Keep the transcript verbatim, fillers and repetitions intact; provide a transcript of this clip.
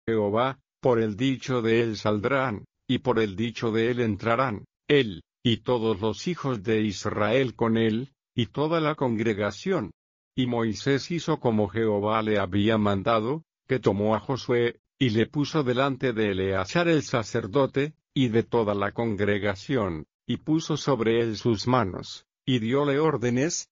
Jehová, por el dicho de él saldrán, y por el dicho de él entrarán, él, y todos los hijos de Israel con él, y toda la congregación. Y Moisés hizo como Jehová le había mandado, que tomó a Josué, y le puso delante de Eleazar el sacerdote, y de toda la congregación, y puso sobre él sus manos, y dióle órdenes,